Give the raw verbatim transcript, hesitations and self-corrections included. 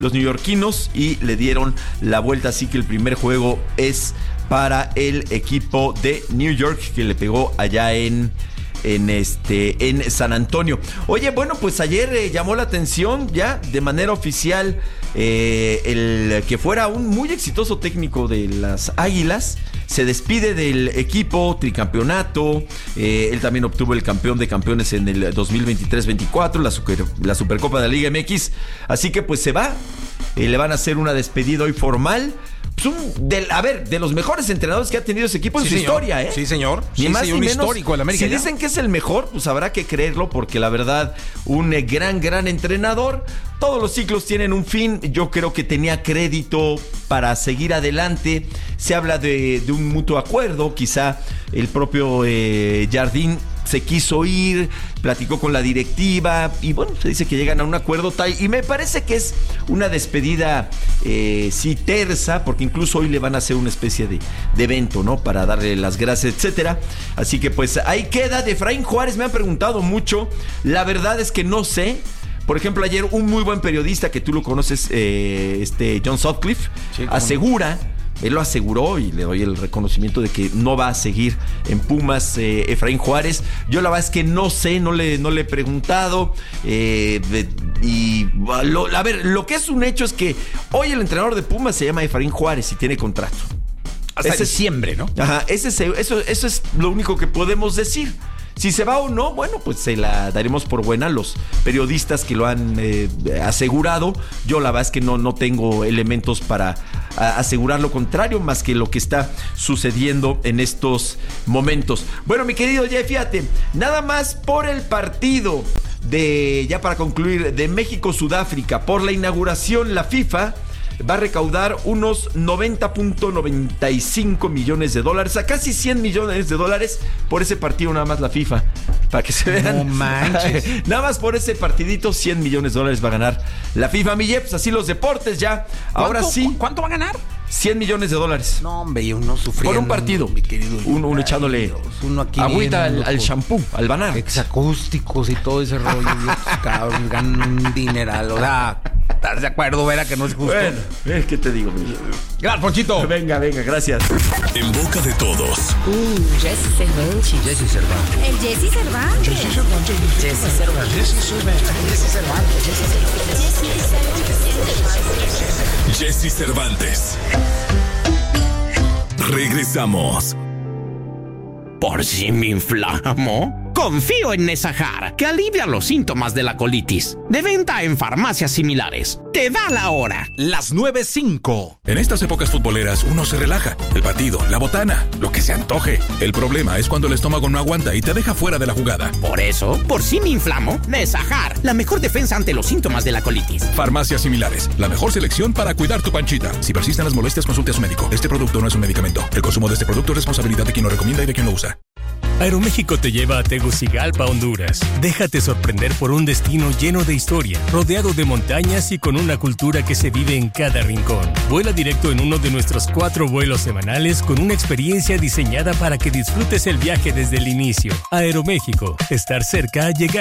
los neoyorquinos y le dieron la vuelta, así que el primer juego es para el equipo de New York, que le pegó allá en, en, este, en San Antonio. Oye, bueno, pues ayer eh, llamó la atención ya de manera oficial eh, el que fuera un muy exitoso técnico de las Águilas. Se despide del equipo, tricampeonato. Eh, él también obtuvo el campeón de campeones en el dos mil veintitrés veinticuatro, la, super, la Supercopa de la Liga M X. Así que pues se va. Eh, le van a hacer una despedida hoy formal. Pues un, del, a ver, de los mejores entrenadores que ha tenido ese equipo en sí, su señor. historia, ¿eh? Sí, señor. Ni sí, más sí, ni un menos. histórico del América. Si ya. dicen que es el mejor, pues habrá que creerlo, porque la verdad, un eh, gran, gran entrenador. Todos los ciclos tienen un fin. Yo creo que tenía crédito para seguir adelante. Se habla de, de un mutuo acuerdo. Quizá el propio eh, Jardín se quiso ir, platicó con la directiva y bueno, se dice que llegan a un acuerdo tal, y me parece que es una despedida eh, sí tersa, porque incluso hoy le van a hacer una especie de, de evento, ¿no? Para darle las gracias, etcétera. Así que pues ahí queda. De Efraín Juárez me han preguntado mucho. La verdad es que no sé. Por ejemplo, ayer un muy buen periodista que tú lo conoces, eh, este John Sutcliffe, sí, asegura, él lo aseguró y le doy el reconocimiento de que no va a seguir en Pumas eh, Efraín Juárez. Yo la verdad es que no sé, no le, no le he preguntado. Eh, y lo, a ver, lo que es un hecho es que hoy el entrenador de Pumas se llama Efraín Juárez y tiene contrato. Hasta ese, diciembre, ¿no? Ajá, ese, eso, eso es lo único que podemos decir. Si se va o no, bueno, pues se la daremos por buena a los periodistas que lo han eh, asegurado. Yo la verdad es que no, no tengo elementos para a, asegurar lo contrario, más que lo que está sucediendo en estos momentos. Bueno, mi querido Jay, fíjate, nada más por el partido de, ya para concluir, de México-Sudáfrica, por la inauguración, la FIFA va a recaudar unos noventa punto noventa y cinco millones de dólares, a casi cien millones de dólares por ese partido, nada más la FIFA, para que se vean. No manches. Nada más por ese partidito, cien millones de dólares va a ganar la FIFA, mi Jeps. Así los deportes ya. Ahora sí. ¿Cuánto va a ganar? cien millones de dólares. No, hombre, y uno sufriendo. Por un partido. Mi querido. Uno, uno echándole Dios, uno aquí agüita al, al shampoo, al banar. Exacústicos y todo ese rollo. Dios, cabrón, ganan un dineral. O sea, ¿estás de acuerdo, Vera, que no es justo? Bueno, es que te digo. Gracias, Ponchito. Venga, venga, gracias. En boca de todos. Uh, Jesse Cervantes. Jesse Cervantes. El Jesse Cervantes. Jesse Cervantes. Jesse Cervantes. Jesse Cervantes. Jesse Cervantes. Jesse Cervantes. Regresamos. ¿Por si me inflamo? Confío en Nesajar, que alivia los síntomas de la colitis. De venta en farmacias similares. Te da la hora. Las nueve cinco. En estas épocas futboleras uno se relaja. El partido, la botana, lo que se antoje. El problema es cuando el estómago no aguanta y te deja fuera de la jugada. Por eso, por si me inflamo, Nesajar, la mejor defensa ante los síntomas de la colitis. Farmacias similares, la mejor selección para cuidar tu panchita. Si persisten las molestias, consulte a su médico. Este producto no es un medicamento. El consumo de este producto es responsabilidad de quien lo recomienda y de quien lo usa. Aeroméxico te lleva a Tegucigalpa, Honduras. Déjate sorprender por un destino lleno de historia, rodeado de montañas y con una cultura que se vive en cada rincón. Vuela directo en uno de nuestros cuatro vuelos semanales con una experiencia diseñada para que disfrutes el viaje desde el inicio. Aeroméxico, estar cerca, llegar